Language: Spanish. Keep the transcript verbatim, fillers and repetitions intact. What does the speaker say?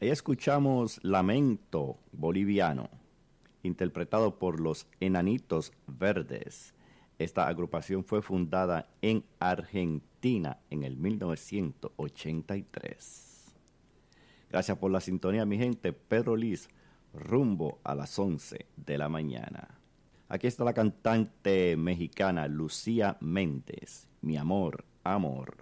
Ahí escuchamos Lamento Boliviano, interpretado por los Enanitos Verdes. Esta agrupación fue fundada en Argentina en el mil novecientos ochenta y tres. Gracias por la sintonía, mi gente. Pedro Liz, rumbo a las once de la mañana. Aquí está la cantante mexicana Lucía Méndez. Mi amor, amor.